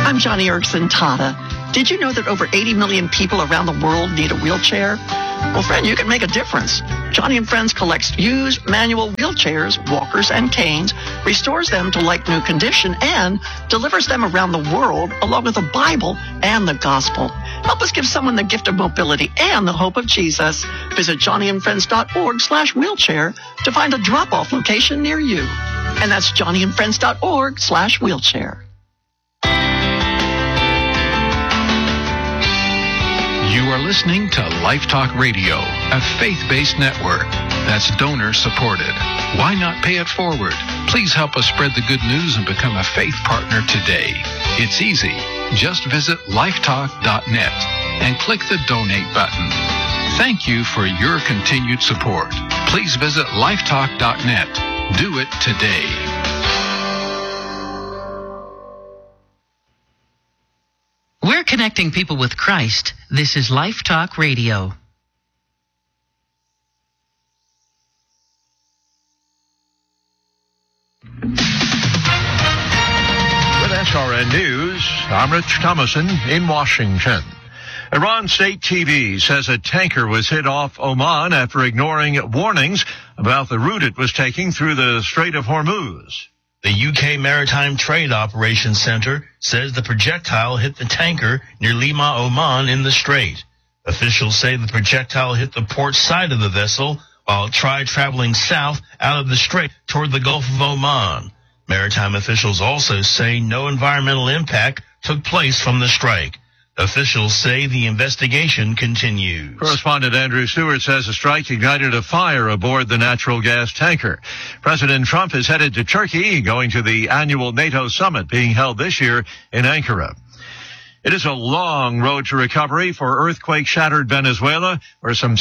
I'm Johnny Erickson Tata. Did you know that over 80 million people around the world need a wheelchair? Well, friend, you can make a difference. Johnny and Friends collects used manual wheelchairs, walkers, and canes, restores them to like-new condition, and delivers them around the world along with the Bible and the gospel. Help us give someone the gift of mobility and the hope of Jesus. Visit johnnyandfriends.org/wheelchair to find a drop-off location near you. And that's johnnyandfriends.org/wheelchair. You are listening to Life Talk Radio, a faith-based network that's donor-supported. Why not pay it forward? Please help us spread the good news and become a faith partner today. It's easy. Just visit lifetalk.net and click the donate button. Thank you for your continued support. Please visit lifetalk.net. Do it today. We're connecting people with Christ. This is Life Talk Radio. With SRN News, I'm Rich Thomason in Washington. Iran State TV says a tanker was hit off Oman after ignoring warnings about the route it was taking through the Strait of Hormuz. The UK Maritime Trade Operations Center says the projectile hit the tanker near Lima, Oman in the strait. Officials say the projectile hit the port side of the vessel while it tried traveling south out of the strait toward the Gulf of Oman. Maritime officials also say no environmental impact took place from the strike. Officials say the investigation continues. Correspondent Andrew Stewart says the strike ignited a fire aboard the natural gas tanker. President Trump is headed to Turkey, going to the annual NATO summit being held this year in Ankara. It is a long road to recovery for earthquake-shattered Venezuela, where some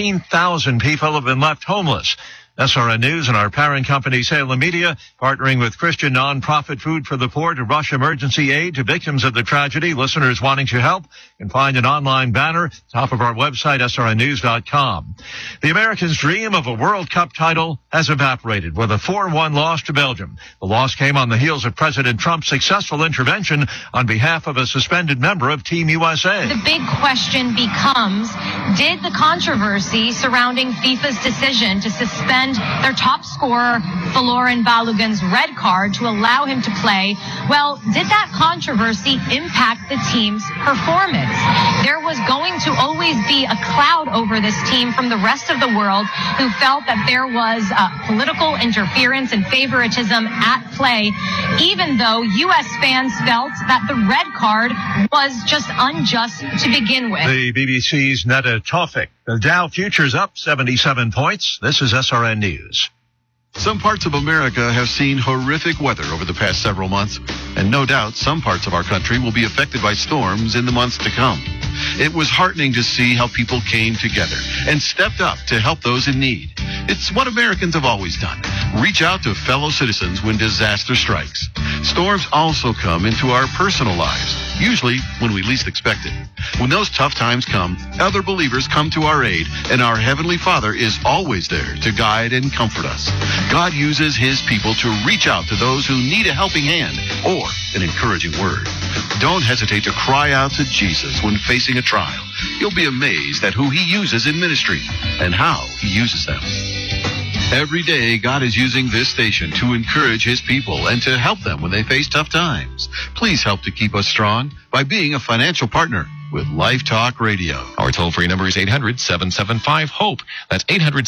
17,000 people have been left homeless. SRN News and our parent company, Salem Media, partnering with Christian nonprofit Food for the Poor to rush emergency aid to victims of the tragedy. Listeners wanting to help can find an online banner top of our website, srnnews.com. The Americans' dream of a World Cup title has evaporated with a 4-1 loss to Belgium. The loss came on the heels of President Trump's successful intervention on behalf of a suspended member of Team USA. The big question becomes, did the controversy surrounding FIFA's decision to suspend their top scorer, Folarin Balogun's red card to allow him to play, well, did that controversy impact the team's performance? There was going to always be a cloud over this team from the rest of the world who felt that there was political interference and favoritism at play, even though U.S. fans felt that the red card was just unjust to begin with. The BBC's Netta Tawfik. The Dow Futures up 77 points. This is SRN News. Some parts of America have seen horrific weather over the past several months, and no doubt some parts of our country will be affected by storms in the months to come. It was heartening to see how people came together and stepped up to help those in need. It's what Americans have always done. Reach out to fellow citizens when disaster strikes. Storms also come into our personal lives, usually when we least expect it. When those tough times come, other believers come to our aid, and our Heavenly Father is always there to guide and comfort us. God uses His people to reach out to those who need a helping hand or an encouraging word. Don't hesitate to cry out to Jesus when facing a trial. You'll be amazed at who He uses in ministry and how He uses them. Every day, God is using this station to encourage His people and to help them when they face tough times. Please help to keep us strong by being a financial partner with Life Talk Radio. Our toll-free number is 800-775-HOPE. That's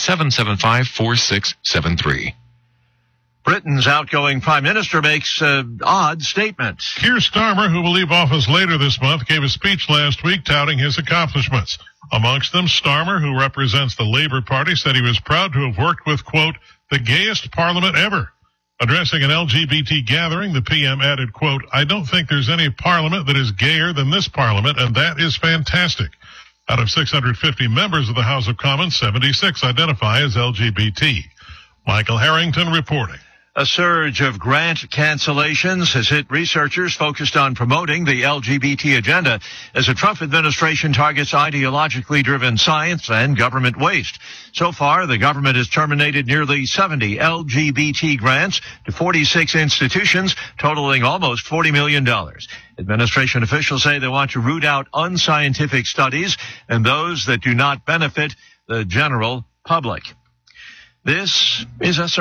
800-775-4673. Britain's outgoing prime minister makes an odd statement. Keir Starmer, who will leave office later this month, gave a speech last week touting his accomplishments. Amongst them, Starmer, who represents the Labour Party, said he was proud to have worked with, quote, the gayest parliament ever. Addressing an LGBT gathering, the PM added, quote, I don't think there's any parliament that is gayer than this parliament, and that is fantastic. Out of 650 members of the House of Commons, 76 identify as LGBT. Michael Harrington reporting. A surge of grant cancellations has hit researchers focused on promoting the LGBT agenda as the Trump administration targets ideologically driven science and government waste. So far, the government has terminated nearly 70 LGBT grants to 46 institutions, totaling almost $40 million. Administration officials say they want to root out unscientific studies and those that do not benefit the general public. This is